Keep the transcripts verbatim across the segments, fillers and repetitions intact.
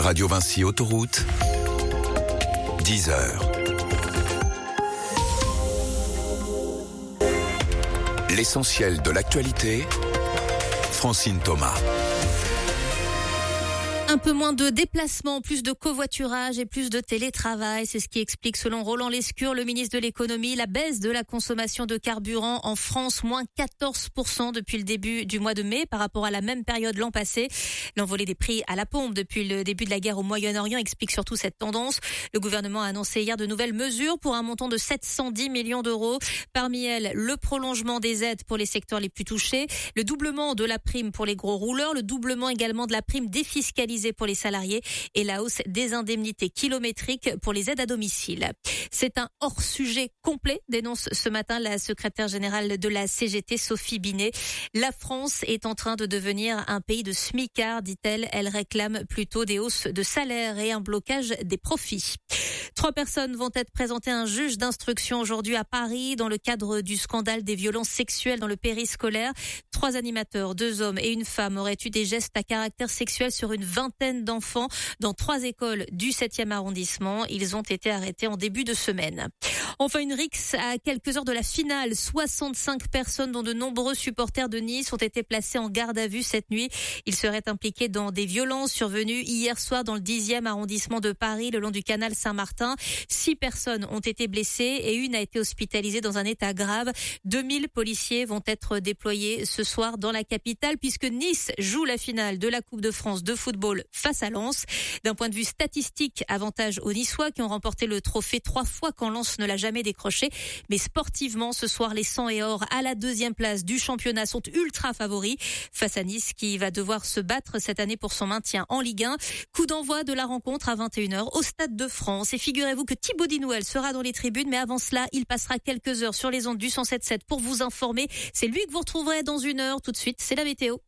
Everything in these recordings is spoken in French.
Radio Vinci Autoroute, dix heures. L'essentiel de l'actualité, Francine Thomas. Un peu moins de déplacements, plus de covoiturage et plus de télétravail. C'est ce qui explique, selon Roland Lescure, le ministre de l'économie, la baisse de la consommation de carburant en France, moins quatorze pour cent depuis le début du mois de mai par rapport à la même période l'an passé. L'envolée des prix à la pompe depuis le début de la guerre au Moyen-Orient explique surtout cette tendance. Le gouvernement a annoncé hier de nouvelles mesures pour un montant de sept cent dix millions d'euros. Parmi elles, le prolongement des aides pour les secteurs les plus touchés, le doublement de la prime pour les gros rouleurs, le doublement également de la prime défiscalisée pour les salariés et la hausse des indemnités kilométriques pour les aides à domicile. C'est un hors-sujet complet, dénonce ce matin la secrétaire générale de la C G T, Sophie Binet. La France est en train de devenir un pays de smicards, dit-elle. Elle réclame plutôt des hausses de salaire et un blocage des profits. Trois personnes vont être présentées à un juge d'instruction aujourd'hui à Paris dans le cadre du scandale des violences sexuelles dans le périscolaire. Trois animateurs, deux hommes et une femme auraient eu des gestes à caractère sexuel sur une vingtaine d'enfants dans trois écoles du septième arrondissement. Ils ont été arrêtés en début de semaine. Enfin, une rixe à quelques heures de la finale. soixante-cinq personnes, dont de nombreux supporters de Nice, ont été placés en garde à vue cette nuit. Ils seraient impliqués dans des violences survenues hier soir dans le dixième arrondissement de Paris, le long du canal Saint-Martin. Six personnes ont été blessées et une a été hospitalisée dans un état grave. deux mille policiers vont être déployés ce soir dans la capitale puisque Nice joue la finale de la Coupe de France de football face à Lens. D'un point de vue statistique, avantage aux Niçois qui ont remporté le trophée trois fois quand Lens ne l'a jamais décroché. Mais sportivement, ce soir, les sang et or à la deuxième place du championnat sont ultra favoris face à Nice qui va devoir se battre cette année pour son maintien en Ligue un. Coup d'envoi de la rencontre à vingt et une heures au Stade de France. Et figurez-vous que Thibaut Dinouel sera dans les tribunes, mais avant cela, il passera quelques heures sur les ondes du cent sept virgule sept pour vous informer. C'est lui que vous retrouverez dans une heure. Tout de suite, c'est la météo.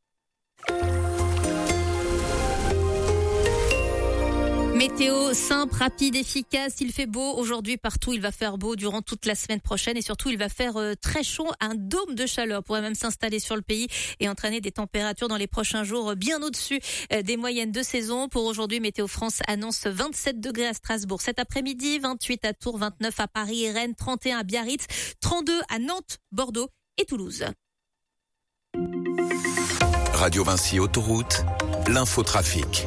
Météo simple, rapide, efficace. Il fait beau aujourd'hui partout. Il va faire beau durant toute la semaine prochaine et surtout il va faire euh, très chaud. Un dôme de chaleur pourrait même s'installer sur le pays et entraîner des températures dans les prochains jours bien au-dessus euh, des moyennes de saison. Pour aujourd'hui, Météo France annonce vingt-sept degrés à Strasbourg cet après-midi, vingt-huit à Tours, vingt-neuf à Paris et Rennes, trente et un à Biarritz, trente-deux à Nantes, Bordeaux et Toulouse. Radio Vinci Autoroute, l'infotrafic.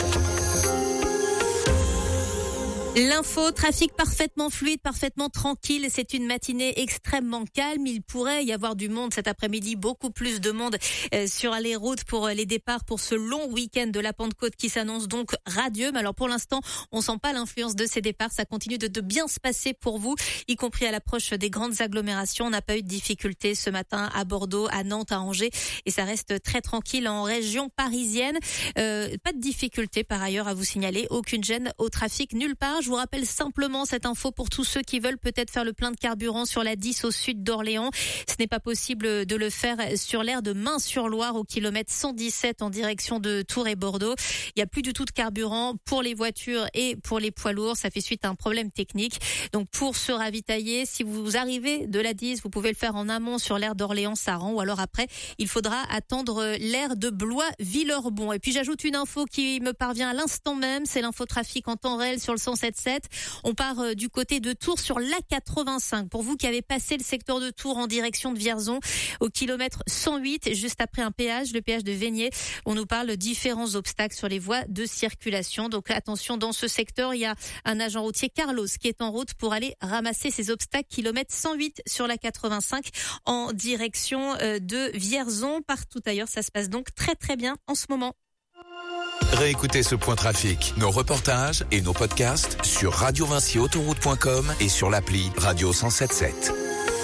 L'info, trafic parfaitement fluide, parfaitement tranquille. C'est une matinée extrêmement calme. Il pourrait y avoir du monde cet après-midi, beaucoup plus de monde euh, sur les routes pour les départs pour ce long week-end de la Pentecôte qui s'annonce donc radieux. Mais alors pour l'instant, on sent pas l'influence de ces départs. Ça continue de, de bien se passer pour vous, y compris à l'approche des grandes agglomérations. On n'a pas eu de difficultés ce matin à Bordeaux, à Nantes, à Angers, et ça reste très tranquille en région parisienne. Euh, pas de difficultés par ailleurs à vous signaler. Aucune gêne au trafic nulle part. Je vous rappelle simplement cette info pour tous ceux qui veulent peut-être faire le plein de carburant sur la dix au sud d'Orléans. Ce n'est pas possible de le faire sur l'aire de Main-sur-Loire au kilomètre cent dix-sept en direction de Tours et Bordeaux. Il n'y a plus du tout de carburant pour les voitures et pour les poids lourds. Ça fait suite à un problème technique. Donc pour se ravitailler, si vous arrivez de la dix, vous pouvez le faire en amont sur l'aire d'Orléans-Saran ou alors après, il faudra attendre l'aire de Blois-Villerbon. Et puis j'ajoute une info qui me parvient à l'instant même, c'est l'infotrafic en temps réel sur le cent sept virgule sept. On part euh, du côté de Tours sur l'A quatre-vingt-cinq. Pour vous qui avez passé le secteur de Tours en direction de Vierzon, au kilomètre cent huit, juste après un péage, le péage de Vénier, on nous parle de différents obstacles sur les voies de circulation. Donc attention, dans ce secteur, il y a un agent routier, Carlos, qui est en route pour aller ramasser ces obstacles. Kilomètre cent huit sur l'A quatre-vingt-cinq en direction euh, de Vierzon. Partout ailleurs, ça se passe donc très très bien en ce moment. Réécoutez ce point trafic, nos reportages et nos podcasts sur radio vinci autoroute point com et sur l'appli Radio cent sept virgule sept.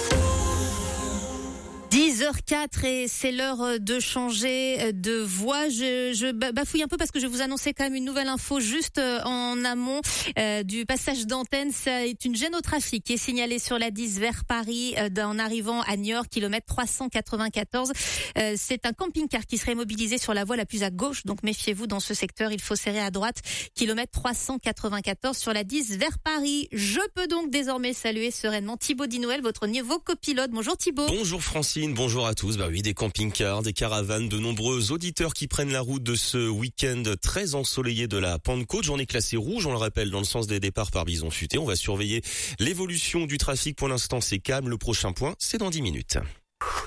dix heures quatre et c'est l'heure de changer de voie. Je, je bafouille un peu parce que je vais vous annoncer quand même une nouvelle info juste en amont euh, du passage d'antenne. C'est une gêne au trafic qui est signalée sur la dix vers Paris euh, en arrivant à Niort, kilomètre trois cent quatre-vingt-quatorze. Euh, c'est un camping-car qui serait mobilisé sur la voie la plus à gauche, donc méfiez-vous dans ce secteur. Il faut serrer à droite, kilomètre trois cent quatre-vingt-quatorze sur la dix vers Paris. Je peux donc désormais saluer sereinement Thibaut Dinouel, votre nouveau copilote. Bonjour Thibaut. Bonjour Francine, bonjour bonjour à tous. Bah oui, des camping-cars, des caravanes, de nombreux auditeurs qui prennent la route de ce week-end très ensoleillé de la Pentecôte. Journée classée rouge, on le rappelle, dans le sens des départs par Bison Futé. On va surveiller l'évolution du trafic. Pour l'instant, c'est calme. Le prochain point, c'est dans dix minutes.